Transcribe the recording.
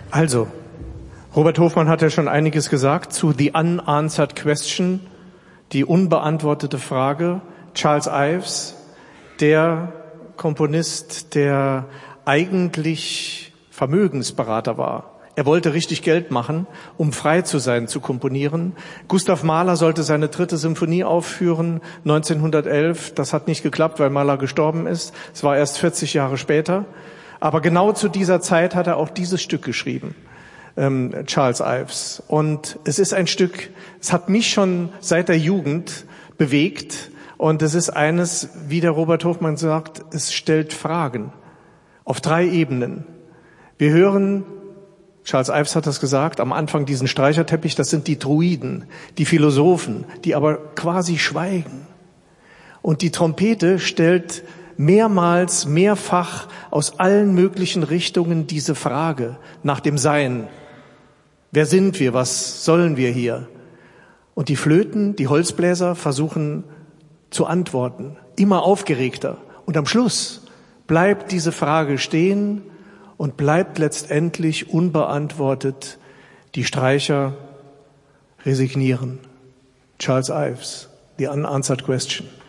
Also, Robert Hofmann hat ja schon einiges gesagt zu The Unanswered Question, die unbeantwortete Frage. Charles Ives, der Komponist, der eigentlich Vermögensberater war. Er wollte richtig Geld machen, um frei zu sein, zu komponieren. Gustav Mahler sollte seine 3. Symphonie aufführen, 1911. Das hat nicht geklappt, weil Mahler gestorben ist. Es war erst 40 Jahre später. Aber genau zu dieser Zeit hat er auch dieses Stück geschrieben, Charles Ives. Und es ist ein Stück, es hat mich schon seit der Jugend bewegt. Und es ist eines, wie der Robert Hofmann sagt, es stellt Fragen auf 3 Ebenen. Wir hören, Charles Ives hat das gesagt, am Anfang diesen Streicherteppich, das sind die Druiden, die Philosophen, die aber quasi schweigen. Und die Trompete stellt mehrfach aus allen möglichen Richtungen diese Frage nach dem Sein. Wer sind wir? Was sollen wir hier? Und die Flöten, die Holzbläser versuchen zu antworten, immer aufgeregter. Und am Schluss bleibt diese Frage stehen und bleibt letztendlich unbeantwortet. Die Streicher resignieren. Charles Ives, The Unanswered Question.